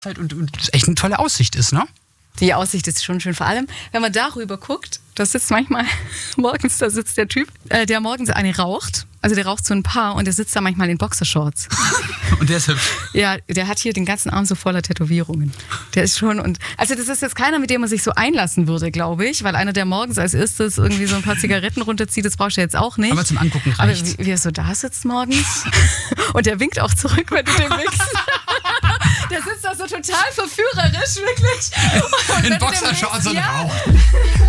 und echt eine tolle Aussicht ist, ne? Die Aussicht ist schon schön. Vor allem, wenn man darüber guckt, da sitzt manchmal morgens, da sitzt der Typ, der morgens eine raucht. Also der raucht so ein Paar und der sitzt da manchmal in Boxershorts. Und der ist hübsch. Ja, der hat hier den ganzen Arm so voller Tätowierungen. Der ist schon also das ist jetzt keiner, mit dem man sich so einlassen würde, glaube ich, weil einer, der morgens als erstes irgendwie so ein paar Zigaretten runterzieht, das brauchst du jetzt auch nicht. Aber zum Angucken reicht's. Aber wie er so da sitzt morgens und der winkt auch zurück, wenn du dem winkst. Der sitzt da so total verführerisch, wirklich. In Boxershorts und raucht.